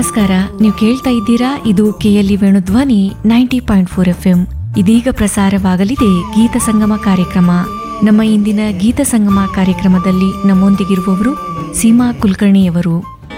ನಮಸ್ಕಾರ. ನೀವು ಕೇಳ್ತಾ ಇದ್ದೀರಾ, ಇದು ಕೆಎಲ್ಇ ವೇಣುಧ್ವನಿ 90.4 FM. ಇದೀಗ ಪ್ರಸಾರವಾಗಲಿದೆ ಗೀತ ಸಂಗಮ ಕಾರ್ಯಕ್ರಮ. ನಮ್ಮ ಇಂದಿನ ಗೀತ ಸಂಗಮ ಕಾರ್ಯಕ್ರಮದಲ್ಲಿ ನಮ್ಮೊಂದಿಗಿರುವವರು ಸೀಮಾ ಕುಲಕರ್ಣಿಯವರು.